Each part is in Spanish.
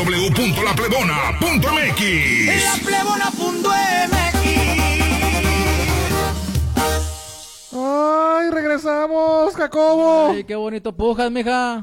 www.laplebona.mx. Laplebona.mx. ¡Ay, regresamos, Jacobo! Ay, qué bonito pujas, mija.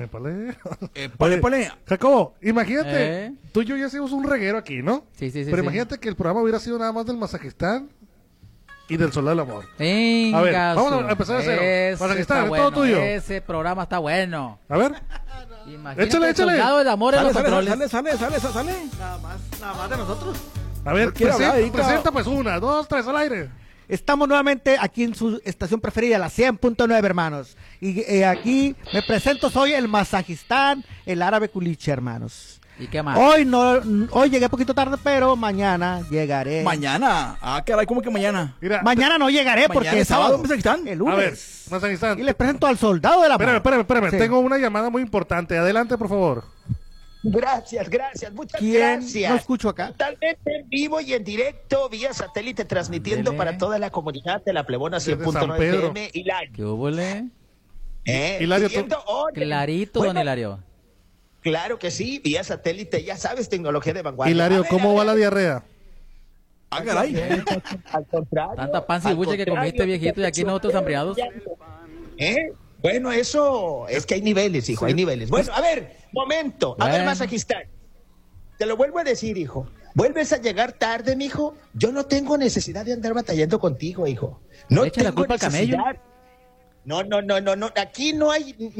Oye, Jacobo, imagínate, tú y yo ya hicimos un reguero aquí, ¿no? Sí. Pero imagínate que el programa hubiera sido nada más del Mazajistán y del Soldado del Amor. Venga, a ver, vamos a empezar de cero. Mazajistán, es todo tuyo. Ese programa está bueno. A ver. Imagínate Échale. el Soldado del Amor en los controles. Sale. Nada más de nosotros. A ver, quiero hablar, presenta pues 1, 2, 3 al aire. Estamos nuevamente aquí en su estación preferida, la 100.9, hermanos. Y aquí me presento, soy el Mazajistán, el árabe culiche, hermanos. ¿Y qué más? Hoy llegué poquito tarde, pero mañana llegaré. ¿Mañana? Ah, caray, ¿cómo que mañana? Mira, Mañana no llegaré ¿Mañana porque es es sábado, Mazajistán? el a ver, lunes. Mazajistán. Y les presento al soldado de la Espérame, Sí. tengo una llamada muy importante. Adelante, por favor. Gracias, muchas ¿Quién? gracias. No escucho acá. Totalmente en vivo y en directo, vía satélite, transmitiendo Dele. para toda la comunidad de la Plebona Desde 100.9 San Pedro. FM. Hilario. ¿Qué hubo, le? Hilario, Siguiendo orden. Clarito, Bueno, don Hilario. Claro que sí, vía satélite, ya sabes, tecnología de vanguardia. Hilario, A ver, ¿cómo a va ver. la diarrea? Ah, caray. Al contrario. Tanta panza y al buche que contrario, comiste, viejito, y aquí nosotros hambriados. Bueno, eso es que hay niveles, hijo, hay niveles. Bueno, a ver, momento. A ver, Bueno. Mazajistán. Te lo vuelvo a decir, hijo. ¿Vuelves a llegar tarde, mijo? Yo no tengo necesidad de andar batallando contigo, hijo. No Echa la tengo culpa al camello. necesidad. No. Aquí no hay